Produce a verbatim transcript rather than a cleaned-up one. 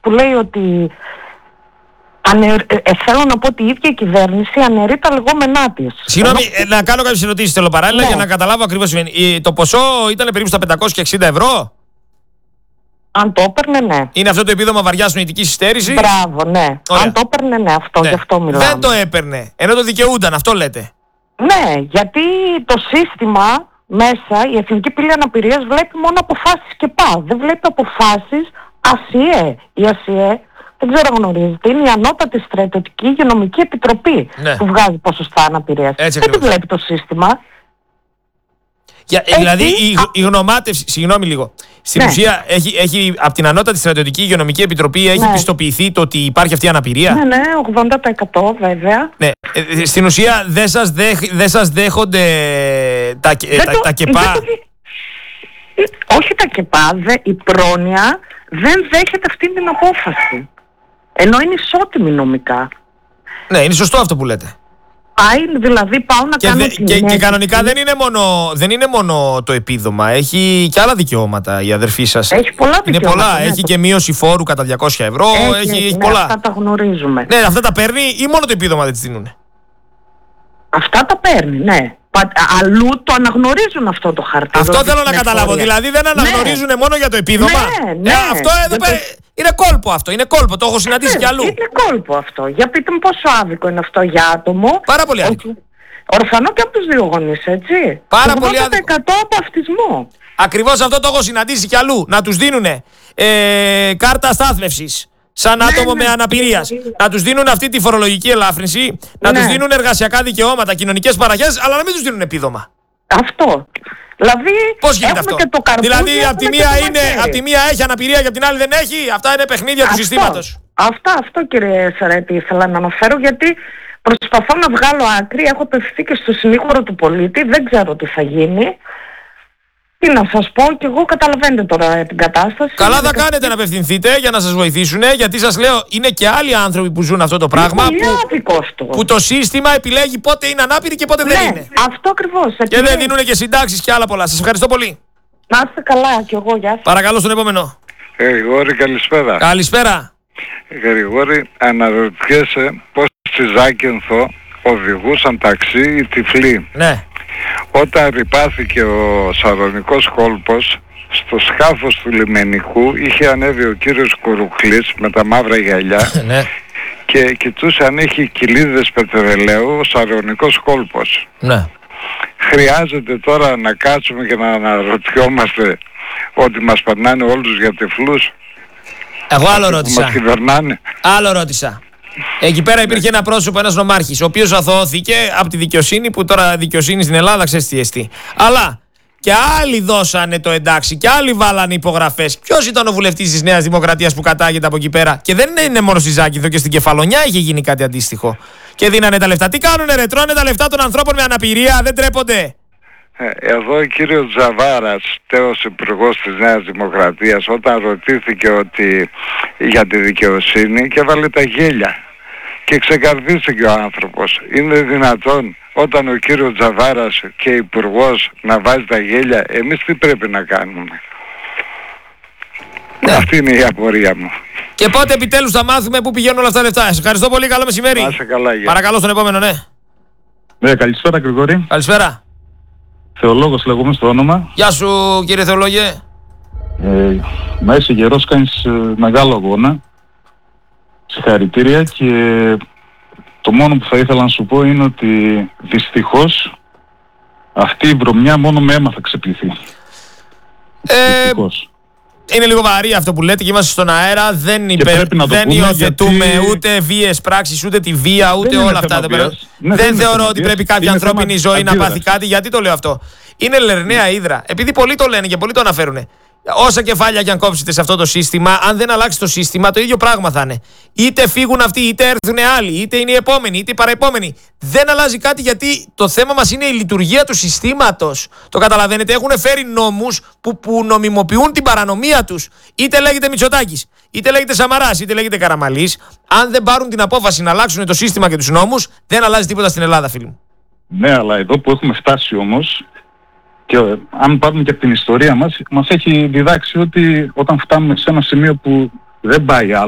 που λέει ότι ανε, ε, ε, θέλω να πω ότι η ίδια η κυβέρνηση αναιρεί τα λεγόμενά της. Συγγνώμη, ε, να κάνω κάποιες ερωτήσεις θέλω παράλληλα, ναι, για να καταλάβω ακριβώς τι σημαίνει. Το ποσό ήταν περίπου στα πεντακόσια εξήντα ευρώ. Αν το έπαιρνε, ναι. Είναι αυτό το επίδομα βαριάς νοητικής υστέρησης. Μπράβο, ναι. Ωραία. Αν το έπαιρνε, ναι, αυτό, Ναι. γι' αυτό μιλάμε. Δεν το έπαιρνε, ενώ το δικαιούνταν, αυτό λέτε. Ναι, γιατί το σύστημα μέσα, η Εθνική Πύλη Αναπηρίας βλέπει μόνο αποφάσεις και πά. Δεν βλέπει αποφάσεις ΑΣΙΕ. Η ΑΣΙΕ, δεν ξέρω αν γνωρίζετε, είναι η ανώτατη στρατιωτική υγειονομική επιτροπή, ναι, που βγάζει ποσοστά αναπηρίας. Έτσι δεν τη ακριβώς βλέπει το σύστημα. Για, Έχει, δηλαδή η, α... η γνωμάτευση, συγγνώμη λίγο, στην ναι. ουσία έχει, έχει, από την ανώτατη στρατιωτική υγειονομική επιτροπή έχει, ναι, πιστοποιηθεί το ότι υπάρχει αυτή η αναπηρία. Ναι, ναι, ογδόντα τοις εκατό βέβαια. Ναι. Ε, στην ουσία δεν σας, δέχ, δεν σας δέχονται τα, δεν τα, το, τα ΚΕΠΑ. το, όχι τα ΚΕΠΑ, δε, η πρόνοια δεν δέχεται αυτή την απόφαση. Ενώ είναι ισότιμη νομικά. Ναι, είναι σωστό αυτό που λέτε. Πάει, δηλαδή πάω να Και, κάνω δε, την και, και κανονικά και... δεν είναι, μόνο, δεν είναι μόνο το επίδομα. Έχει και άλλα δικαιώματα η αδερφή σας. Έχει πολλά είναι δικαιώματα. πολλά. Ναι, έχει το... και μείωση φόρου κατά διακόσια ευρώ. Έχει, έχει, έχει ναι, πολλά. Αυτά τα γνωρίζουμε. Ναι, αυτά τα παίρνει ή μόνο το επίδομα δεν τις δίνουν? Αυτά τα παίρνει, ναι. Αλλού το αναγνωρίζουν αυτό το χαρτί. Αυτό θέλω να καταλάβω. Δηλαδή δεν αναγνωρίζουν, ναι, μόνο για το επίδομα. Ναι, ναι. Ε, αυτό εδώ πέρα το... είναι κόλπο αυτό. Είναι κόλπο. Το έχω συναντήσει ναι, κι αλλού. Είναι κόλπο αυτό. Για πείτε μου πόσο άδικο είναι αυτό για άτομο. Πάρα πολύ άδικο. Ορφανό και από τους δύο γονείς, έτσι. Πάρα πολύ άδικο. ογδόντα τοις εκατό από αυτισμό. Ακριβώς αυτό το έχω συναντήσει κι αλλού. Να τους δίνουν ε, κάρτα στάθμευσης σαν, ναι, άτομο, ναι, με αναπηρίας. Ναι, ναι. Να τους δίνουν αυτή τη φορολογική ελάφρυνση. Να, ναι, τους δίνουν εργασιακά δικαιώματα, κοινωνικές παραχές, αλλά να μην τους δίνουν επίδομα. Αυτό. Δηλαδή, πώς γίνεται αυτό? Και το καρπούζι, δηλαδή, από τη, μία είναι, απ' τη μία έχει αναπηρία και από την άλλη δεν έχει. Αυτά είναι παιχνίδια αυτό, του συστήματος. Αυτό, αυτό κύριε Σαρέτη, ήθελα να αναφέρω, γιατί προσπαθώ να βγάλω άκρη. Έχω απευθυνθεί και στο συνήγορο του πολίτη. Δεν ξέρω τι θα γίνει. Τι να σας πω, και εγώ καταλαβαίνετε τώρα την κατάσταση. Καλά θα κάνετε να απευθυνθείτε για να σας βοηθήσουν, γιατί σας λέω είναι και άλλοι άνθρωποι που ζουν αυτό το πράγμα. Είναι που, που το σύστημα επιλέγει πότε είναι ανάπηροι και πότε, ναι, δεν είναι. Αυτό ακριβώς. Και επιλέγει. Δεν δίνουν και συντάξεις και άλλα πολλά. Σας ευχαριστώ πολύ. Να είστε καλά και εγώ, γεια σας. Παρακαλώ στον επόμενο. Γρηγόρη, καλησπέρα. Καλησπέρα. Γρηγόρη, αναρωτιέσαι πώς στη Ζάκυνθο οδηγούσαν ταξί οι τυφλοί. Ναι. Όταν ρυπάθηκε ο Σαρωνικός κόλπος, στο σκάφος του λιμενικού είχε ανέβει ο κύριος Κουρουχλής με τα μαύρα γυαλιά ναι, και κοιτούσε αν είχε κοιλίδες πετρελαίου ο Σαρωνικός κόλπος. Ναι. Χρειάζεται τώρα να κάτσουμε και να αναρωτιόμαστε ότι μας περνάνε όλους για τυφλούς? Εγώ άλλο ρώτησα. Μας κυβερνάνε. Άλλο ρώτησα. Εκεί πέρα υπήρχε ένα πρόσωπο, ένας νομάρχης, ο οποίος αθωώθηκε από τη δικαιοσύνη, που τώρα δικαιοσύνη στην Ελλάδα ξέρεις τι εστί. Αλλά και άλλοι δώσανε το εντάξει, και άλλοι βάλανε υπογραφές. Ποιος ήταν ο βουλευτής της Νέας Δημοκρατίας που κατάγεται από εκεί πέρα? Και δεν είναι μόνο στη Ζάκυνθο, και στην Κεφαλονιά είχε γίνει κάτι αντίστοιχο. Και δίνανε τα λεφτά. Τι κάνουνε ρε, τρώνε τα λεφτά των ανθρώπων με αναπηρία, δεν τρέπονται? Εδώ ο κύριος Τζαβάρας, τέος υπουργός της Νέας Δημοκρατίας, όταν ρωτήθηκε ότι για τη δικαιοσύνη, και έβαλε τα γέλια και ξεκαρδίστηκε ο άνθρωπος. Είναι δυνατόν όταν ο κύριος Τζαβάρας και υπουργός να βάζει τα γέλια? Εμείς τι πρέπει να κάνουμε? Ναι. Αυτή είναι η απορία μου. Και πότε επιτέλους θα μάθουμε πού πηγαίνουν όλα αυτά τα λεφτά? Σας ευχαριστώ πολύ, καλό μεσημέρι. Να είσαι καλά, γεια. Παρακαλώ στον επόμενο, ναι. Ναι, καλησπέρα Γρηγόρη. Καλησπέρα. Θεολόγος λέγομαι στο όνομα. Γεια σου κύριε Θεολόγε. Ε, να είσαι γερός, κάνεις ε, μεγάλο αγώνα. Συγχαρητήρια, και το μόνο που θα ήθελα να σου πω είναι ότι δυστυχώς αυτή η βρωμιά μόνο με αίμα θα ξεπληθεί. Ε, δυστυχώς. Είναι λίγο βαρύ αυτό που λέτε και είμαστε στον αέρα. Δεν, υπε... δεν υιοθετούμε γιατί... ούτε βίες πράξεις, ούτε τη βία, ούτε δεν όλα αυτά. Δεν, ναι, δεν θεωρώ ότι πρέπει κάποια ανθρώπινη ζωή αντίδραση. να πάθει κάτι. Γιατί το λέω αυτό? Είναι λερναία ύδρα. Επειδή πολλοί το λένε και πολλοί το αναφέρουν. Όσα κεφάλια και αν κόψετε σε αυτό το σύστημα, αν δεν αλλάξει το σύστημα, το ίδιο πράγμα θα είναι. Είτε φύγουν αυτοί, είτε έρθουν άλλοι, είτε είναι οι επόμενοι, είτε οι παραεπόμενοι. Δεν αλλάζει κάτι, γιατί το θέμα μας είναι η λειτουργία του συστήματος. Το καταλαβαίνετε? Έχουν φέρει νόμους που, που νομιμοποιούν την παρανομία τους. Είτε λέγεται Μητσοτάκης, είτε λέγεται Σαμαράς, είτε λέγεται Καραμανλής. Αν δεν πάρουν την απόφαση να αλλάξουν το σύστημα και τους νόμους, δεν αλλάζει τίποτα στην Ελλάδα, φίλοι μου. Ναι, αλλά εδώ που έχουμε φτάσει όμως, και αν πάρουμε και από την ιστορία μας, μας έχει διδάξει ότι όταν φτάνουμε σε ένα σημείο που δεν πάει άλλο,